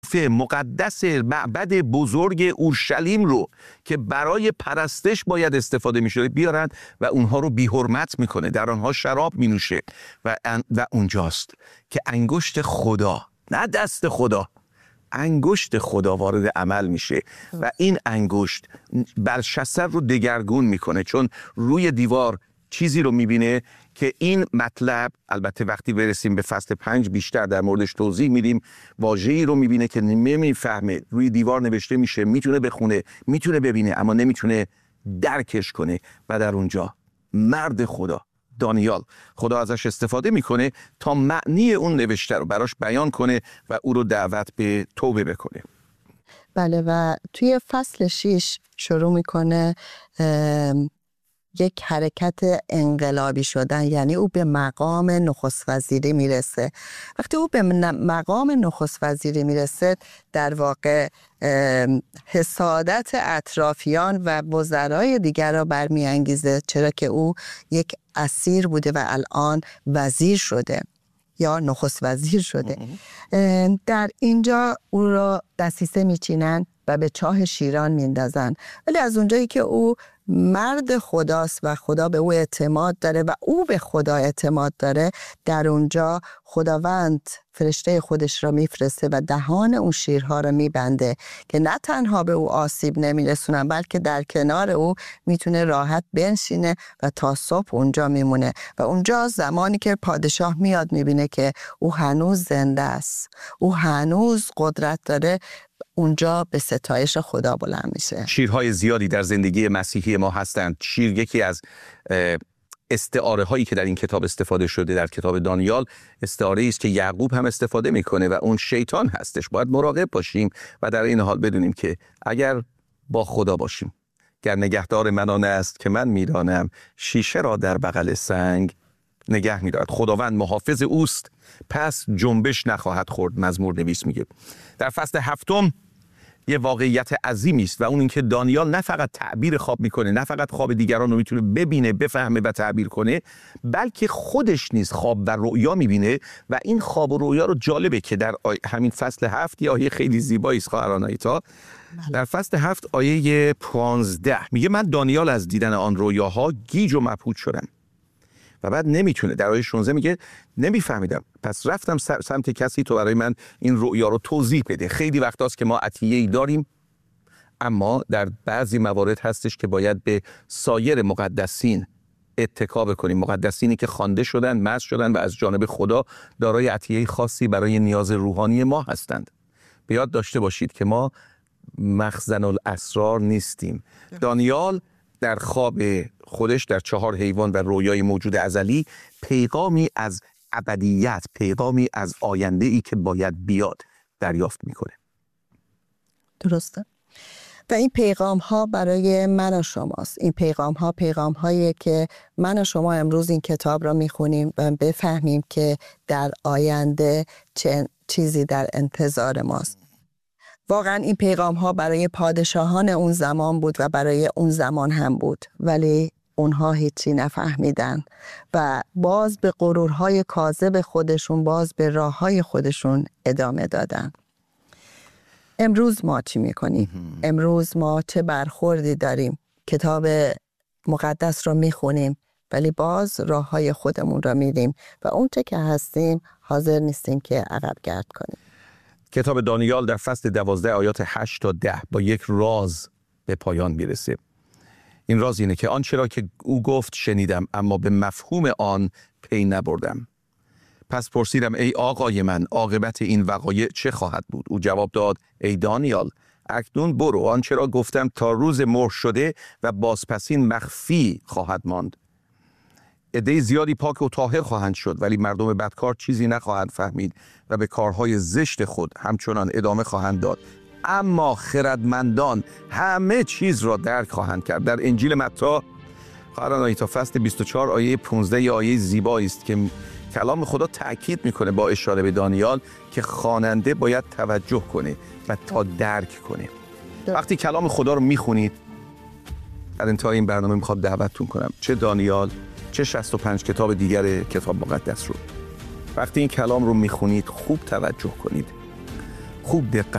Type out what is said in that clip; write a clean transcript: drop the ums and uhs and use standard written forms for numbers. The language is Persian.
مقدس معبد بزرگ اورشلیم رو که برای پرستش باید استفاده می‌شده بیارن و اونها رو بی‌حرمت میکنه، در آنها شراب مینوشه و اونجاست که انگشت خدا، نه دست خدا، انگشت خدا وارد عمل میشه و این انگشت بلشسر رو دگرگون میکنه، چون روی دیوار چیزی رو میبینه که این مطلب، البته وقتی برسیم به فصل 5 بیشتر در موردش توضیح میدیم، واژه‌ای رو میبینه که نمیفهمه، روی دیوار نوشته میشه، میتونه بخونه، میتونه ببینه، اما نمیتونه درکش کنه و در اونجا مرد خدا دانیال، خدا ازش استفاده میکنه تا معنی اون نوشته رو براش بیان کنه و او رو دعوت به توبه بکنه. بله، و توی فصل 6 شروع میکنه یک حرکت انقلابی شدن، یعنی او به مقام نخست وزیری میرسه. وقتی او به مقام نخست وزیری میرسه، در واقع حسادت اطرافیان و وزرای دیگر را برمیانگیزه، چرا که او یک اسیر بوده و الان وزیر شده یا نخست وزیر شده. در اینجا او را دسیسه میچینن و به چاه شیران میندازن، ولی از اونجایی که او مرد خداست و خدا به او اعتماد داره و او به خدا اعتماد داره، در اونجا خداوند فرشته خودش را میفرسته و دهان اون شیرها را میبنده که نه تنها به او آسیب نمیرسونن، بلکه در کنار او میتونه راحت بنشینه و تا صبح اونجا میمونه. و اونجا زمانی که پادشاه میاد میبینه که او هنوز زنده است، او هنوز قدرت داره، اونجا به ستایش خدا بلند میشه. شیرهای زیادی در زندگی مسیحی ما هستند. شیر یکی از استعاره هایی که در این کتاب استفاده شده، در کتاب دانیال استعاره است که یعقوب هم استفاده میکنه و اون شیطان هستش. باید مراقب باشیم و در این حال بدونیم که اگر با خدا باشیم، گر نگهدار من آن است که من میدانم، شیشه را در بغل سنگ نگه می‌دارد. خداوند محافظ اوست، پس جنبش نخواهد خورد. مزمور نویس میگه. در فصل 7 یه واقعیت عظیمی است و اون اینکه دانیال نه فقط تعبیر خواب میکنه، نه فقط خواب دیگران رو میتونه ببینه، بفهمه و تعبیر کنه، بلکه خودش نیز خواب و رؤیا میبینه و این خواب و رؤیا رو جالبه که در همین فصل 7 یه آیه خیلی زیبایی است خواهران آیتا. در فصل 7 آیه 15 میگه من دانیال از دیدن آن رؤیاها گیج و مبهوت شدم. و بعد نمیتونه، در آیه 16 میگه نمیفهمیدم، پس رفتم سمت کسی تو برای من این رؤیا رو توضیح بده. خیلی وقت هست که ما عطیه‌ای داریم، اما در بعضی موارد هستش که باید به سایر مقدسین اتکا بکنیم، مقدسینی که خوانده شدن، مست شدن و از جانب خدا دارای عطیه خاصی برای نیاز روحانی ما هستند. به یاد داشته باشید که ما مخزن الاسرار نیستیم. دانیال در خواب خودش در 4 حیوان و رویای موجود ازلی پیغامی از ابدیت، پیغامی از آینده‌ای که باید بیاد دریافت میکنه. درسته. و این پیغام ها برای من و شماست. این پیغام هاییه که من و شما امروز این کتاب را میخونیم و بفهمیم که در آینده چه چیزی در انتظار ماست. واقعا این پیغام ها برای پادشاهان اون زمان بود و برای اون زمان هم بود، ولی اونها هیچی نفهمیدن و باز به غرورهای کاذب خودشون، باز به راههای خودشون ادامه دادن. امروز ما چی میکنیم؟ امروز ما چه برخوردی داریم؟ کتاب مقدس رو میخونیم ولی باز راههای خودمون رو میریم و اون چه که هستیم حاضر نیستیم که عقب گرد کنیم. کتاب دانیال در فصل 12 آیات 8 تا 10 با یک راز به پایان میرسه. این راز اینه که آنچه را که او گفت شنیدم، اما به مفهوم آن پی نبردم. پس پرسیدم ای آقای من، عاقبت این وقایع چه خواهد بود؟ او جواب داد ای دانیال، اکنون برو، آنچه را گفتم تا روز مهر شده و بازپسین مخفی خواهد ماند. عده زیادی پاک و طاهر خواهند شد، ولی مردم بدکار چیزی نخواهند فهمید و به کارهای زشت خود همچنان ادامه خواهند داد. اما خردمندان همه چیز را درک خواهند کرد. در انجیل متی خواهران آیتا فصل 24 آیه 15 آیه زیبایی است که کلام خدا تأکید میکنه با اشاره به دانیال که خواننده باید توجه کنه و تا درک کنه. وقتی کلام خدا رو میخونید، در انتهای این برنامه میخوام دعوتتون کنم، چه دانیال چه 65 کتاب دیگر کتاب مقدس رو، وقتی این کلام رو میخونید خوب توجه کنید، خوب دقت